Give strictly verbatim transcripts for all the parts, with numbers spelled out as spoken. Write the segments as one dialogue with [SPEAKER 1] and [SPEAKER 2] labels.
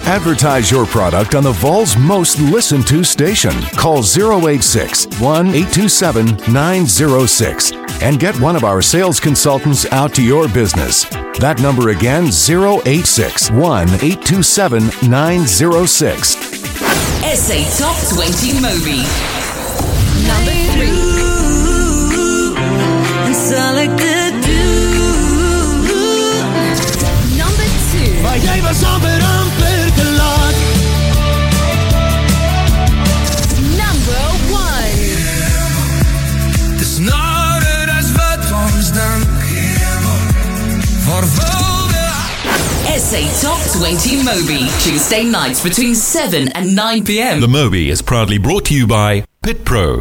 [SPEAKER 1] Advertise your product on the Vol's most listened to station. Call zero eight six, one eight two seven, nine zero six and get one of our sales consultants out to your business. That number again, zero eight six, one eight two seven, nine zero six.
[SPEAKER 2] S A Top twenty Moby. Number three. Number two.
[SPEAKER 3] Maar jij was amper amper te laat.
[SPEAKER 2] Number one.
[SPEAKER 3] Het is nader als wat ons dank. Vervulde.
[SPEAKER 2] S A Top twenty Moby. Tuesday nights between seven and nine p.m.
[SPEAKER 4] The Moby is proudly brought to you by Pit Pro.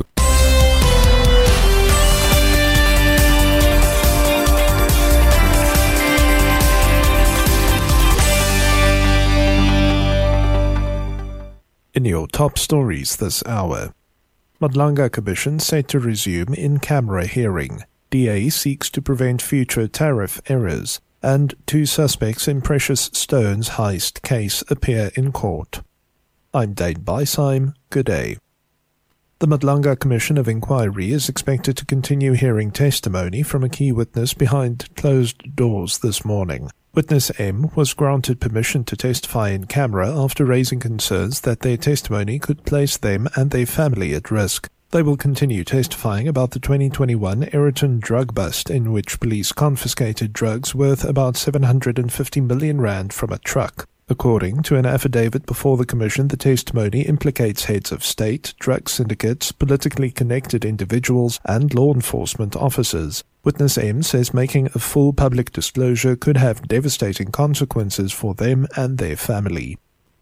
[SPEAKER 5] In your top stories this hour, Madlanga Commission set to resume in-camera hearing. D A seeks to prevent future tariff errors. And two suspects in Precious Stones heist case appear in court. I'm Dane Beisheim. Good day. The Madlanga Commission of Inquiry is expected to continue hearing testimony from a key witness behind closed doors this morning. Witness M was granted permission to testify in camera after raising concerns that their testimony could place them and their family at risk. They will continue testifying about the twenty twenty-one Ayrton drug bust in which police confiscated drugs worth about seven hundred fifty million rand from a truck. According to an affidavit before the Commission, the testimony implicates heads of state, drug syndicates, politically connected individuals, and law enforcement officers. Witness M says making a full public disclosure could have devastating consequences for them and their family.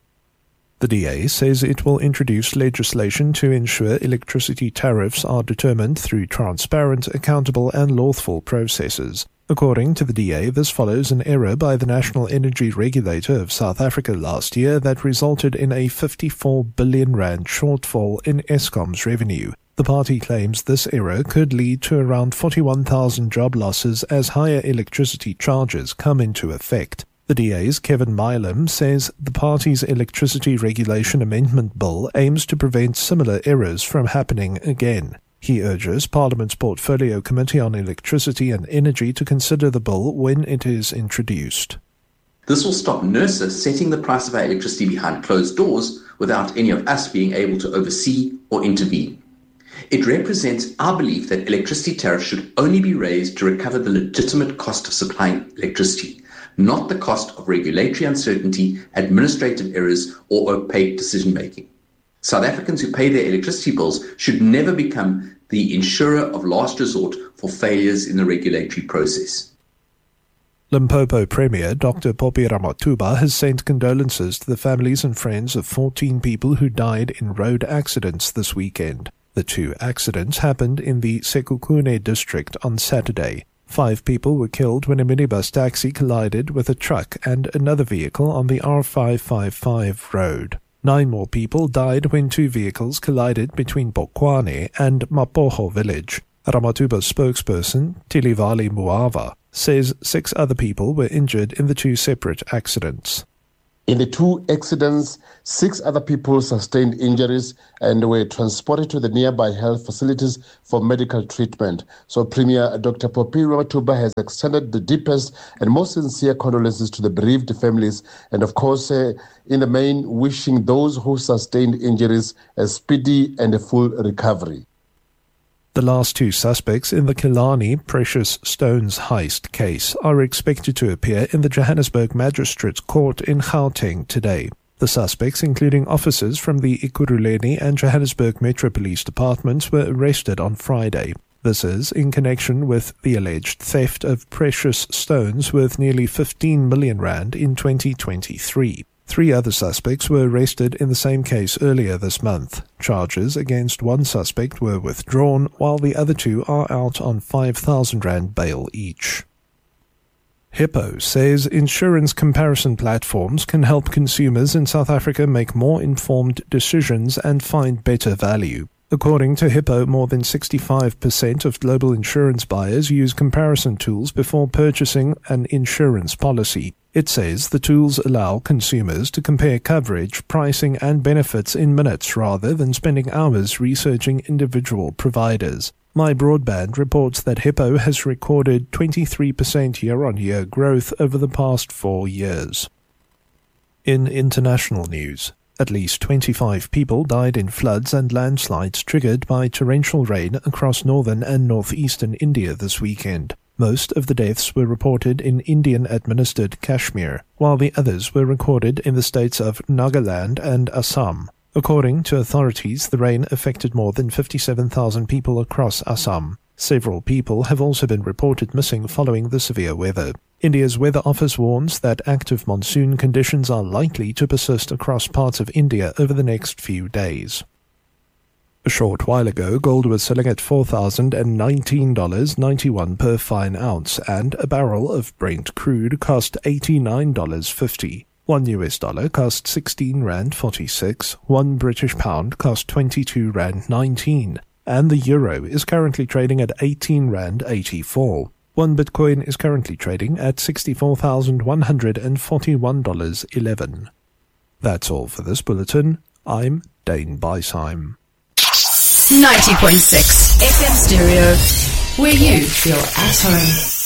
[SPEAKER 5] The D A says it will introduce legislation to ensure electricity tariffs are determined through transparent, accountable and lawful processes. According to the D A, this follows an error by the National Energy Regulator of South Africa last year that resulted in a fifty-four billion rand shortfall in Eskom's revenue. The party claims this error could lead to around forty-one thousand job losses as higher electricity charges come into effect. The D A's Kevin Milam says the party's Electricity Regulation Amendment Bill aims to prevent similar errors from happening again. He urges Parliament's Portfolio Committee on Electricity and Energy to consider the bill when it is introduced.
[SPEAKER 6] This will stop NERSA setting the price of our electricity behind closed doors without any of us being able to oversee or intervene. It represents our belief that electricity tariffs should only be raised to recover the legitimate cost of supplying electricity, not the cost of regulatory uncertainty, administrative errors, or opaque decision-making. South Africans who pay their electricity bills should never become the insurer of last resort for failures in the regulatory process.
[SPEAKER 5] Limpopo Premier Doctor Poppy Ramathuba has sent condolences to the families and friends of fourteen people who died in road accidents this weekend. The two accidents happened in the Sekhukhune district on Saturday. Five people were killed when a minibus taxi collided with a truck and another vehicle on the R five fifty-five road. Nine more people died when two vehicles collided between Bokwane and Mapoho village. Ramathuba's spokesperson, Tilivali Muava, says six other people were injured in the two separate accidents.
[SPEAKER 7] In the two accidents, six other people sustained injuries and were transported to the nearby health facilities for medical treatment. So Premier Doctor Poppy Ramathuba has extended the deepest and most sincere condolences to the bereaved families and, of course, uh, in the main, wishing those who sustained injuries a speedy and a full recovery.
[SPEAKER 5] The last two suspects in the Killarney Precious Stones heist case are expected to appear in the Johannesburg Magistrates Court in Gauteng today. The suspects, including officers from the Ekurhuleni and Johannesburg Metro Police Departments, were arrested on Friday. This is in connection with the alleged theft of precious stones worth nearly fifteen million rand in twenty twenty-three. Three other suspects were arrested in the same case earlier this month. Charges against one suspect were withdrawn, while the other two are out on five thousand rand bail each. Hippo says insurance comparison platforms can help consumers in South Africa make more informed decisions and find better value. According to Hippo, more than sixty-five percent of global insurance buyers use comparison tools before purchasing an insurance policy. It says the tools allow consumers to compare coverage, pricing, and benefits in minutes rather than spending hours researching individual providers. My Broadband reports that Hippo has recorded twenty-three percent year-on-year growth over the past four years. In international news, at least twenty-five people died in floods and landslides triggered by torrential rain across northern and northeastern India this weekend. Most of the deaths were reported in Indian-administered Kashmir, while the others were recorded in the states of Nagaland and Assam. According to authorities, the rain affected more than fifty-seven thousand people across Assam. Several people have also been reported missing following the severe weather. India's Weather Office warns that active monsoon conditions are likely to persist across parts of India over the next few days. A short while ago, gold was selling at four thousand nineteen dollars and ninety-one cents per fine ounce, and a barrel of Brent crude cost eighty-nine dollars and fifty cents. One U S dollar cost sixteen rand forty-six, one British pound cost twenty-two rand nineteen, and the euro is currently trading at eighteen rand eighty-four. One Bitcoin is currently trading at sixty-four thousand one hundred forty-one dollars and eleven cents. That's all for this bulletin. I'm Dane Beisheim.
[SPEAKER 2] ninety point six F M Stereo, where you feel at home.